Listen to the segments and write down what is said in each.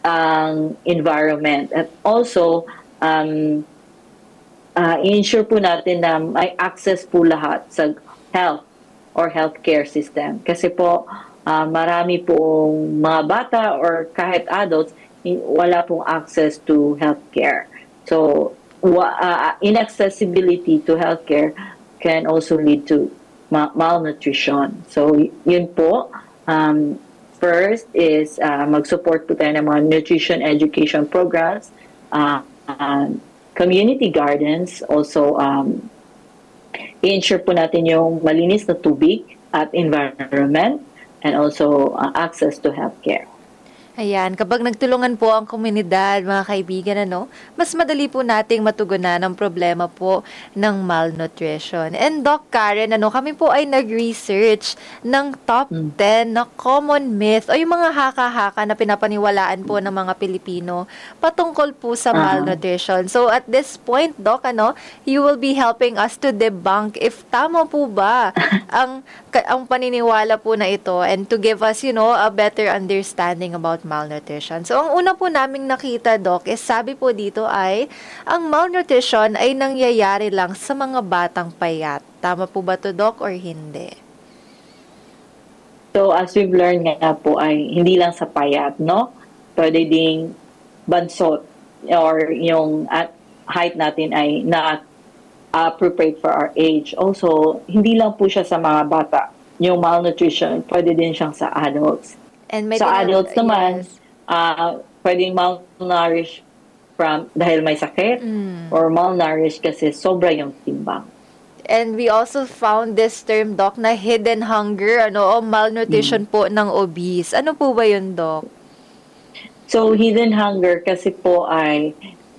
ang environment. At also, i-ensure po natin na may access po lahat sa health or healthcare system. Kasi po, marami pong mga bata or kahit adults, wala pong access to healthcare. So, inaccessibility to healthcare can also lead to malnutrition. So, yun po. First is mag-support po tayo ng mga nutrition education programs, community gardens, also i-ensure po natin yung malinis na tubig at environment, and also access to healthcare. Ayan, kapag nagtulungan po ang komunidad, mga kaibigan, mas madali po nating matugunan ang problema po ng malnutrition. And Doc Karen, kami po ay nag-research ng top 10 na common myth o yung mga haka-haka na pinapaniwalaan po ng mga Pilipino patungkol po sa malnutrition. So at this point, Doc, you will be helping us to debunk if tama po ba ang paniniwala po na ito, and to give us, a better understanding about malnutrition. So, ang una po naming nakita, Doc, is sabi po dito ay, ang malnutrition ay nangyayari lang sa mga batang payat. Tama po ba to, Doc, or hindi? So, as we've learned nga po ay hindi lang sa payat, no? Pwede ding bansot or yung height natin ay not appropriate for our age. Also, hindi lang po siya sa mga bata. Yung malnutrition, pwede din siyang sa adults. And sa adults naman, pwedeng malnourished dahil may sakit, or malnourished kasi sobra yung timbang. And we also found this term, Doc, na hidden hunger, o malnutrition po ng obese. Ano po ba yun, Doc? So, hidden hunger kasi po ay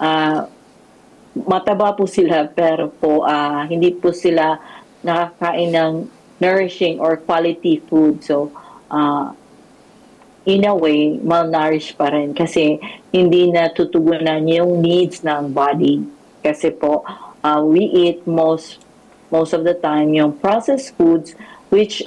mataba po sila, pero po hindi po sila nakakain ng nourishing or quality food. So, in a way, malnourished pa rin kasi hindi natutugunan yung needs ng body. Kasi po, we eat most of the time yung processed foods which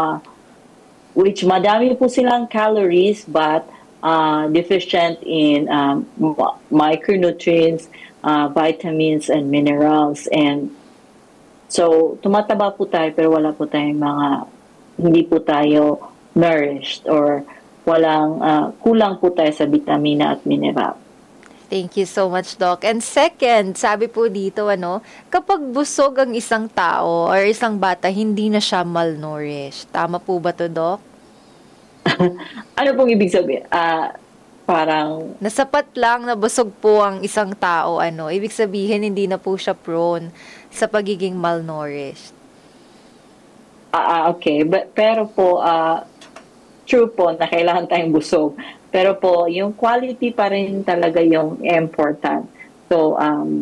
madami po silang calories but deficient in micronutrients, vitamins, and minerals. And so, tumataba po tayo pero wala po tayong hindi po tayo nourished or kulang po tayo sa vitamina at mineral. Thank you so much, Doc. And second, sabi po dito, kapag busog ang isang tao or isang bata, hindi na siya malnourished. Tama po ba to, Doc? Ano pong ibig sabihin? Parang nasapat lang na busog po ang isang tao, ibig sabihin hindi na po siya prone sa pagiging malnourished. Okay. Pero po, true po na kailangan tayong busog. Pero po, yung quality pa rin talaga yung important. So,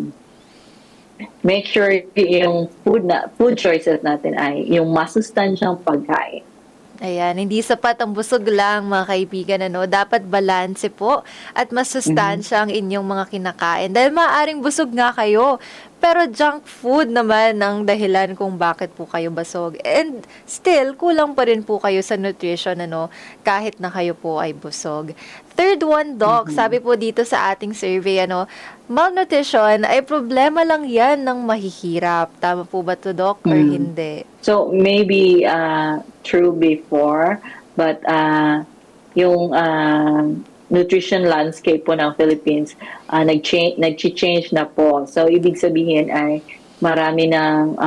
make sure yung food choices natin ay yung masustansyang pagkain. Ayan, hindi sapat ang busog lang, mga kaibigan, dapat balanse po at masustansya ang inyong mga kinakain. Dahil maaaring busog nga kayo, pero junk food naman ang dahilan kung bakit po kayo busog. And still, kulang pa rin po kayo sa nutrition, kahit na kayo po ay busog. Third one, Doc, sabi po dito sa ating survey, malnutrition ay problema lang yan ng mahihirap. Tama po ba to, Doc, or hindi? So, maybe true before, but yung nutrition landscape po ng Philippines, nag-change na po. So, ibig sabihin ay marami ng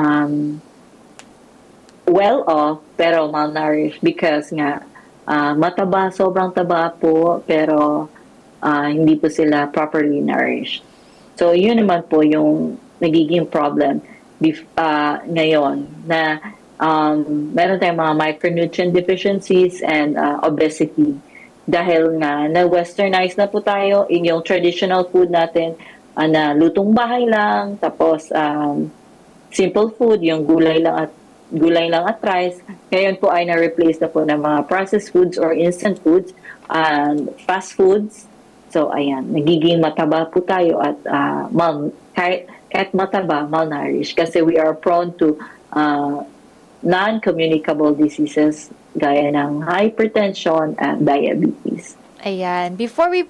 well-off pero malnourished because nga sobrang taba po, pero hindi po sila properly nourished. So, yun naman po yung nagiging problem ngayon na meron tayong mga micronutrient deficiencies and obesity. Dahil nga, na-westernize na po tayo, yung traditional food natin, na lutong bahay lang, tapos simple food, yung gulay lang at rice. Ngayon po ay na-replace na po ng mga processed foods or instant foods and fast foods. So, ayan, nagiging mataba po tayo at kahit mataba, malnourished kasi we are prone to non-communicable diseases gaya ng hypertension and diabetes. Ayan. Before we